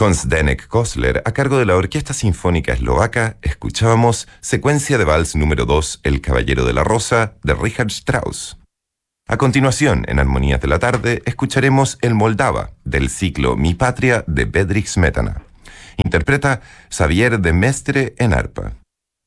Con Zdeněk Kosler a cargo de la Orquesta Sinfónica Eslovaca, escuchábamos Secuencia de Vals número 2, El Caballero de la Rosa, de Richard Strauss. A continuación, en Armonías de la Tarde, escucharemos El Moldava, del ciclo Mi Patria, de Bedřich Smetana. Interpreta Xavier de Mestre en arpa.